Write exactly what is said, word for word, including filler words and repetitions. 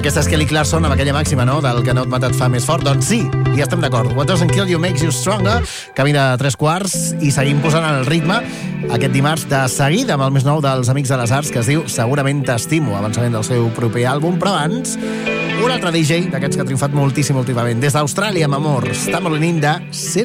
Aquesta és Kelly Clarkson amb aquella màxima, no?, del que no et mata et fa més fort. Doncs sí, i estem d'acord. What doesn't kill you makes you stronger. Camí de tres quarts i seguim posant el ritme aquest dimarts de seguida amb el més nou dels Amics de les Arts, que es diu Segurament t'estimo, avançament del seu proper àlbum, però abans un altre D J d'aquests que ha triomfat moltíssim últimament. Des d'Austràlia, amb amor, està molt linda.